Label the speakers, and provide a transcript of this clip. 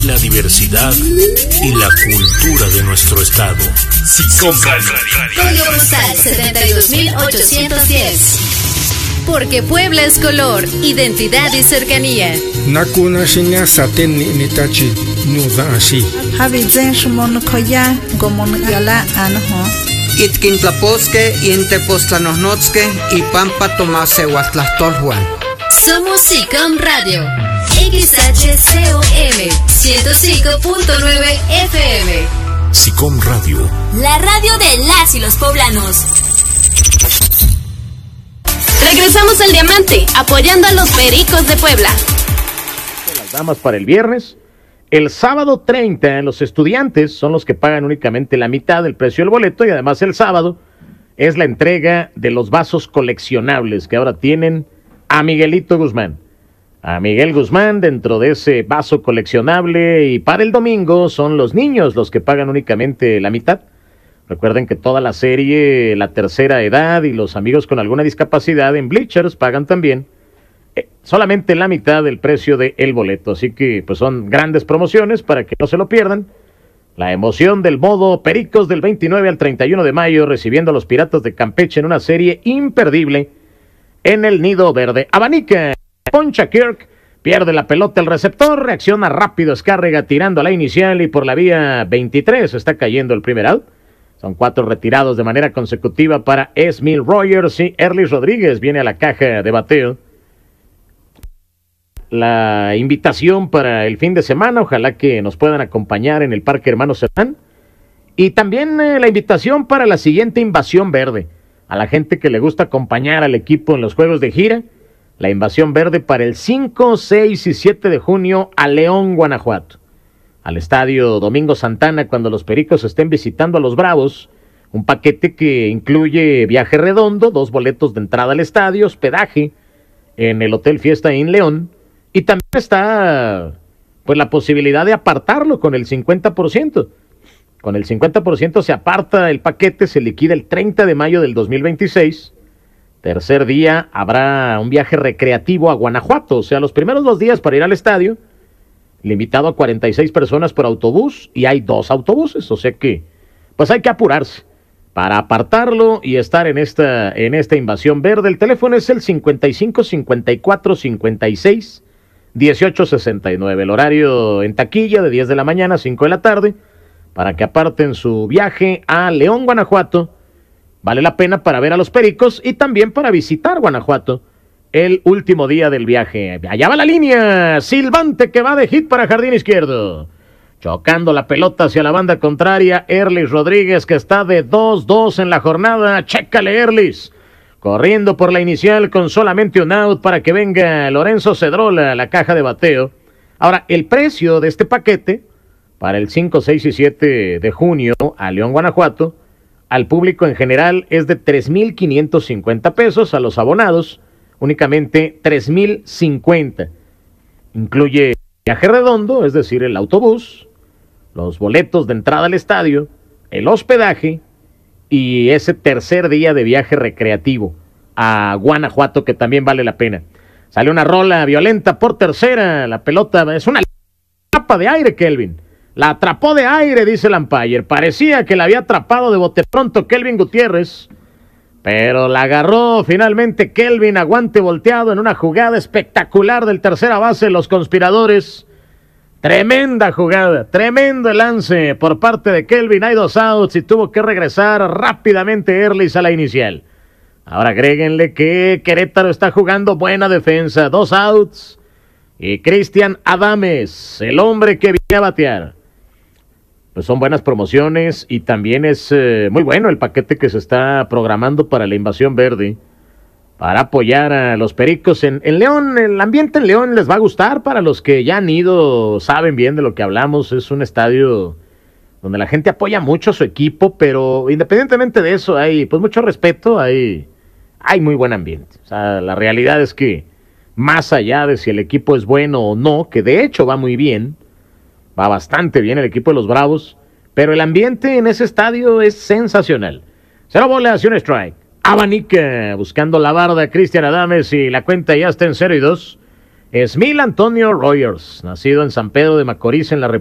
Speaker 1: la diversidad y la cultura de nuestro estado. SICOM Radio.
Speaker 2: Código postal 72810. Porque Puebla es color, identidad y cercanía.
Speaker 3: Nakuna shinya saten ni tachi nuda ashi.
Speaker 4: Habizen shmon koya gomon yala anho.
Speaker 5: Itkin tlaposque y entepostlanosnotzque y pampa tomase huatlastolhuan.
Speaker 2: Somos SICOM Radio. XHCOM 105.9 FM.
Speaker 1: SICOM Radio.
Speaker 2: La radio de las y los poblanos. Regresamos al Diamante, apoyando a los Pericos de Puebla.
Speaker 6: Las damas para el viernes. El sábado 30, los estudiantes son los que pagan únicamente la mitad del precio del boleto, y además el sábado es la entrega de los vasos coleccionables que ahora tienen a Miguelito Guzmán. A Miguel Guzmán dentro de ese vaso coleccionable, y para el domingo son los niños los que pagan únicamente la mitad. Recuerden que toda la serie, la tercera edad y los amigos con alguna discapacidad en Bleachers pagan también solamente la mitad del precio del boleto. Así que pues son grandes promociones para que no se lo pierdan. La emoción del modo Pericos del 29 al 31 de mayo, recibiendo a los Piratas de Campeche en una serie imperdible en el Nido Verde. Abanica, poncha Kirk, pierde la pelota el receptor, reacciona rápido Escárrega tirando a la inicial, y por la vía 23 está cayendo el primer out. Son 4 retirados de manera consecutiva para Esmil Rogers, y Erlis Rodríguez viene a la caja de bateo. La invitación para el fin de semana, ojalá que nos puedan acompañar en el Parque Hermano Cerdán. Y también la invitación para la siguiente invasión verde. A la gente que le gusta acompañar al equipo en los juegos de gira, la invasión verde para el 5, 6 y 7 de junio a León, Guanajuato. Al estadio Domingo Santana, cuando los Pericos estén visitando a los Bravos. Un paquete que incluye viaje redondo, 2 boletos de entrada al estadio, hospedaje en el Hotel Fiesta Inn León. Y también está pues la posibilidad de apartarlo con el 50%. Con el 50% se aparta el paquete, se liquida el 30 de mayo del 2026. Tercer día habrá un viaje recreativo a Guanajuato, o sea, los primeros 2 días para ir al estadio, limitado a 46 personas por autobús, y hay 2 autobuses, o sea que pues hay que apurarse para apartarlo y estar en esta invasión verde. El teléfono es el 55 54 56 18 69. El horario en taquilla de 10 de la mañana a 5 de la tarde, para que aparten su viaje a León, Guanajuato. Vale la pena para ver a los Pericos y también para visitar Guanajuato el último día del viaje. Allá va la línea, silbante que va de hit para jardín izquierdo. Chocando la pelota hacia la banda contraria, Erlis Rodríguez, que está de 2-2 en la jornada. Chécale, Erlis. Corriendo por la inicial con solamente un out para que venga Lorenzo Cedrola a la caja de bateo. Ahora, el precio de este paquete para el 5, 6 y 7 de junio a León, Guanajuato, al público en general es de 3,550 pesos, a los abonados únicamente 3,050. Incluye viaje redondo, es decir, el autobús, los boletos de entrada al estadio, el hospedaje y ese tercer día de viaje recreativo a Guanajuato, que también vale la pena. Sale una rola violenta por tercera, la pelota es una tapa de aire, Kelvin. La atrapó de aire, dice el umpire. Parecía que la había atrapado de bote pronto Kelvin Gutiérrez, pero la agarró finalmente Kelvin, aguante volteado en una jugada espectacular del tercera base de los Conspiradores. Tremenda jugada, tremendo lance por parte de Kelvin. Hay 2 outs y tuvo que regresar rápidamente Erlis a la inicial. Ahora agréguenle que Querétaro está jugando buena defensa, 2 outs. Y Cristian Adames, el hombre que viene a batear. Pues son buenas promociones y también es muy bueno el paquete que se está programando para la invasión verde, para apoyar a los Pericos en León. El ambiente en León les va a gustar. Para los que ya han ido saben bien de lo que hablamos. Es un estadio donde la gente apoya mucho a su equipo, pero independientemente de eso hay pues mucho respeto, hay muy buen ambiente. O sea, la realidad es que más allá de si el equipo es bueno o no, que de hecho va muy bien, va bastante bien el equipo de los Bravos, pero el ambiente en ese estadio es sensacional. 0 bolas y un strike. Abanica buscando la barda Cristian Adames y la cuenta ya está en 0-2. Esmil Antonio Rogers, nacido en San Pedro de Macorís, en la